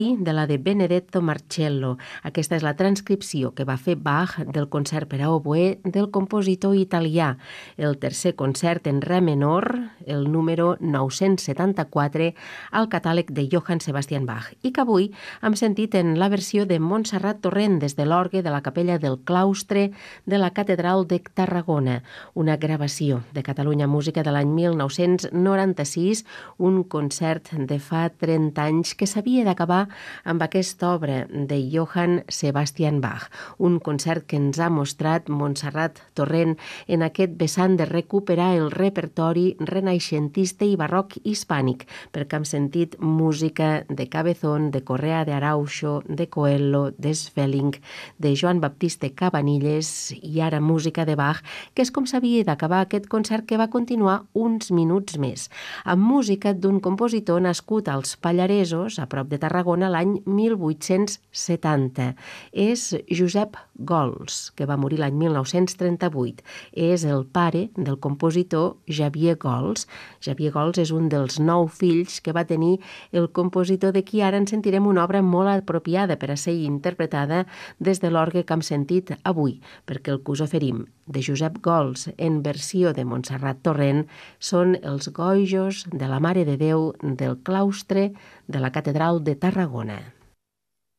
de la de Benedetto Marcello. Aquesta és la transcripció que va fer Bach del concert per a oboè del compositor italià, el tercer concert en re menor, el número 974 al catàleg de Johann Sebastian Bach, i que avui hem sentit en la versió de Montserrat Torrent des de l'orgue de la capella del claustre de la Catedral de Tarragona, una gravació de Catalunya Música de l'any 1996, un concert de fa 30 anys que s'havia d'acabar amb aquesta obra de Johann Sebastian Bach, un concert que ens ha mostrat Montserrat Torrent en aquest vessant de recuperar el repertori renaixentista i barroc hispànic, perquè hem sentit música de Cabezón, de Correa de Arauxo, de Coelho, de Svelling, de Joan Baptiste Cabanilles i ara música de Bach, que és com s'havia d'acabar aquest concert que va continuar uns minuts més, amb música d'un compositor nascut als Pallaresos, a prop de Tarragona, l'any 1870. És Josep Gols, que va morir l'any 1938. És el pare del compositor Xavier Gols. Xavier Gols és un dels 9 fills que va tenir el compositor de qui ara en sentirem una obra molt apropiada per a ser interpretada des de l'orgue que hem sentit avui, perquè el que us oferim de Josep Gols en versió de Montserrat Torrent són els gojos de la Mare de Déu del claustre de la Catedral de Tarragona.